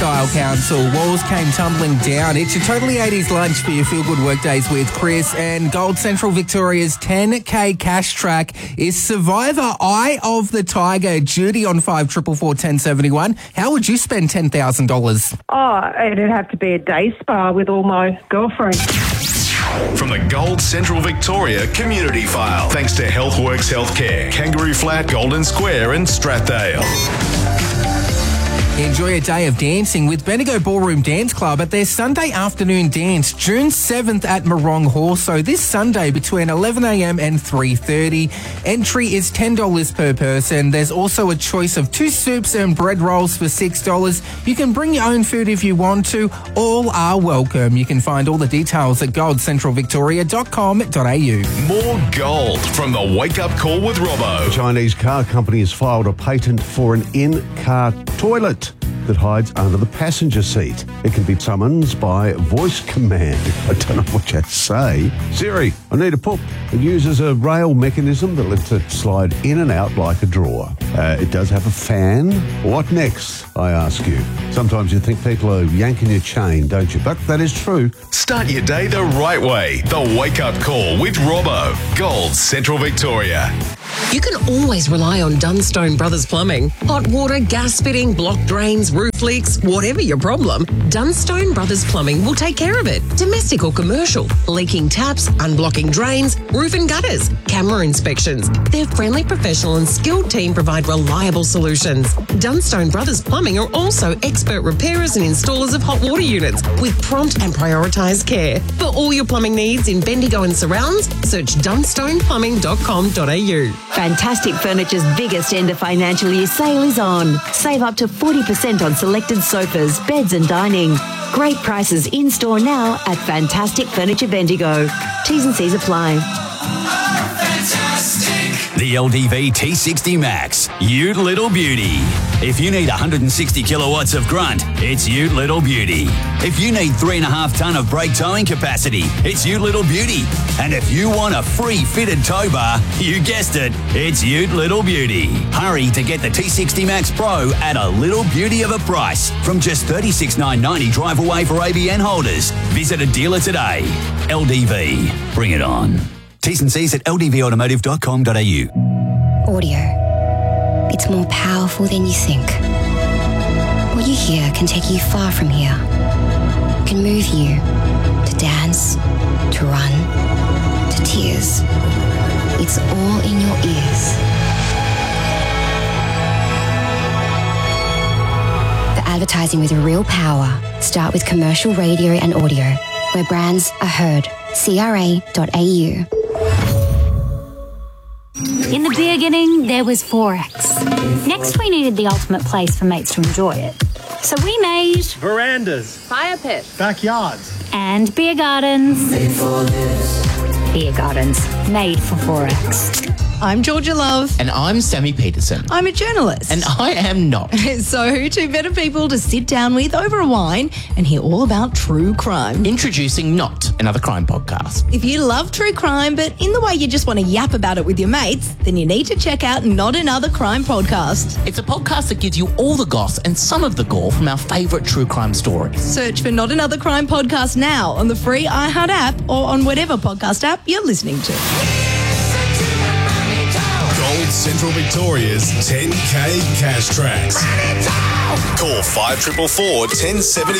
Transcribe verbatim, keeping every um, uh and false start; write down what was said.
Style Council. Walls came tumbling down. It's your Totally eighties lunch for your feel-good workdays with Chris. And Gold Central Victoria's ten K cash track is Survivor Eye of the Tiger. Judy on five four four, one oh seven one. How would you spend ten thousand dollars? Oh, it'd have to be a day spa with all my girlfriends. From the Gold Central Victoria Community File. Thanks to HealthWorks Healthcare, Kangaroo Flat, Golden Square and Strathdale. Enjoy a day of dancing with Bendigo Ballroom Dance Club at their Sunday afternoon dance, June seventh at Morong Horso, this Sunday between eleven a m and three thirty. Entry is ten dollars per person. There's also a choice of two soups and bread rolls for six dollars. You can bring your own food if you want to. All are welcome. You can find all the details at gold central victoria dot com dot a u. More gold from the Wake Up Call with Robbo. A Chinese car company has filed a patent for an in-car toilet that hides under the passenger seat. It can be summoned by voice command. I don't know what you say. Siri, I need a poop. It uses a rail mechanism that lets it slide in and out like a drawer. Uh, it does have a fan. What next, I ask you? Sometimes you think people are yanking your chain, don't you? But that is true. Start your day the right way. The Wake Up Call with Robbo. Gold Central Victoria. You can always rely on Dunstone Brothers Plumbing. Hot water, gas fitting, blocked drains, roof leaks, whatever your problem, Dunstone Brothers Plumbing will take care of it. Domestic or commercial, leaking taps, unblocking drains, roof and gutters, camera inspections. Their friendly, professional and skilled team provide reliable solutions. Dunstone Brothers Plumbing are also expert repairers and installers of hot water units with prompt and prioritised care. For all your plumbing needs in Bendigo and surrounds, search dunstone plumbing dot com dot a u. Fantastic Furniture's biggest end of financial year sale is on. Save up to forty percent on selected sofas, beds and dining. Great prices in-store now at Fantastic Furniture Bendigo. T's and C's apply. The L D V T sixty Max, Ute Little Beauty. If you need one hundred sixty kilowatts of grunt, it's Ute Little Beauty. If you need three and a half tonne of brake towing capacity, it's Ute Little Beauty. And if you want a free fitted tow bar, you guessed it, it's Ute Little Beauty. Hurry to get the T sixty Max Pro at a little beauty of a price from just thirty-six thousand nine hundred ninety drive away for A B N holders. Visit a dealer today. L D V, bring it on. T's and C's at l d v automotive dot com dot a u. Audio. It's more powerful than you think. What you hear can take you far from here. It can move you to dance, to run, to tears. It's all in your ears. The advertising with real power. Start with commercial radio and audio, where brands are heard. c r a dot a u. In the beginning, there was Forex. Next, we needed the ultimate place for mates to enjoy it. So we made verandas, fire pits, backyards, and beer gardens. Made for this. Beer gardens made for Forex. I'm Georgia Love. And I'm Sammy Peterson. I'm a journalist. And I am not. So, two better people to sit down with over a wine and hear all about true crime. Introducing Not Another Crime Podcast. If you love true crime, but in the way you just want to yap about it with your mates, then you need to check out Not Another Crime Podcast. It's a podcast that gives you all the goss and some of the gore from our favourite true crime stories. Search for Not Another Crime Podcast now on the free iHeart app or on whatever podcast app you're listening to. Gold Central Victoria's ten K cash tracks. Call five four four four, one oh seven